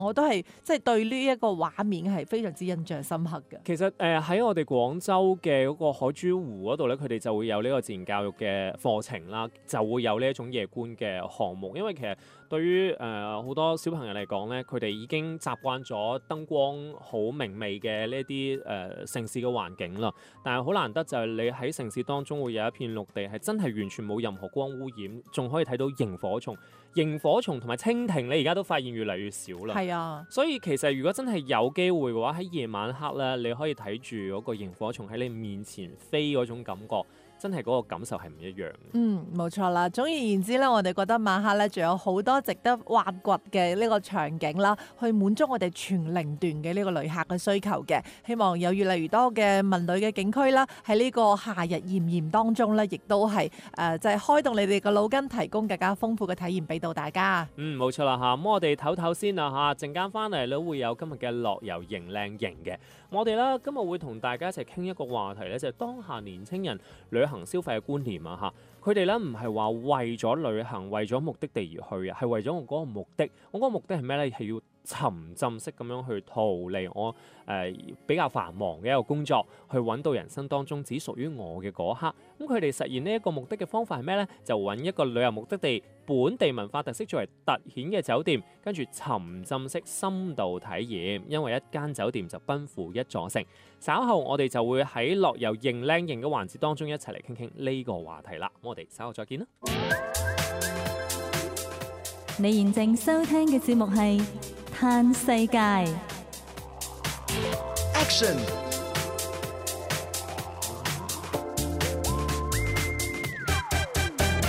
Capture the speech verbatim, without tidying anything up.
我都係即係對呢一個畫面係非常之印象深刻嘅。 其實誒喺、呃、我哋廣州嘅嗰個海珠湖嗰度咧，佢哋就會有呢個自然教育嘅課程啦，就會有呢一種夜觀嘅項目。因為其實對於誒好多小朋友嚟講咧，佢哋已經習慣咗燈光好明媚嘅呢啲誒城市嘅環境啦。但係好難得就係你喺城市當中會有一片綠地係真係完全冇任何光污染，仲可以睇到螢火蟲。螢火蟲同埋蜻蜓，你而家都發現越嚟越少啦。 係啊， 所以其實如果真係有機會嘅話，喺夜晚黑咧，你可以睇住嗰個螢火蟲喺你面前飛嗰種感覺，真係嗰個感受係唔一樣。 嗯，冇錯啦。總而言之咧，我哋覺得晚黑咧仲有好多值得挖掘嘅呢個場景啦，去滿足我哋全齡段嘅呢個旅客嘅需求嘅。希望有越嚟越多嘅文旅嘅景區啦，喺呢個夏日炎炎當中咧，亦都係誒就係開動你哋嘅腦筋，提供更加豐富嘅體驗俾到大家。 嗯，冇錯啦嚇。咁我哋唞唞先啦嚇，陣間翻嚟咧會有今日嘅樂遊型靚型嘅。我哋咧今日會同大家一齊傾一個話題咧，就係當下年青人旅行消費嘅觀念啊嚇。佢哋咧唔係話為咗旅行、為咗目的地而去啊，係為咗我嗰個目的。我嗰個目的係咩咧？係要沉浸式咁樣去逃離我誒、呃、比較繁忙嘅一個工作，去揾到人生當中只屬於我嘅嗰刻。咁佢哋實現呢一個目的嘅方法係咩呢？就揾一個旅遊目的地本地文化特色作為突顯嘅酒店，跟住沉浸式深度體驗。因為一間酒店就奔赴一座城。稍後我哋就會喺樂遊型靚型嘅環節當中一齊嚟傾傾呢個話題啦。我哋稍後再見啦。 你現正收聽嘅節目係《嘆世界》。 Action